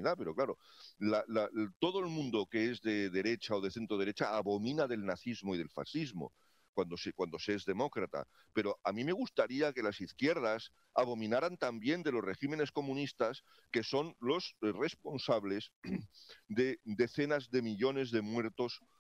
humanidad, pero claro, todo el mundo que es de derecha o de centro derecha abomina del nazismo y del fascismo cuando se es demócrata. Pero a mí me gustaría que las izquierdas abominaran también de los regímenes comunistas que son los responsables de decenas de millones de muertos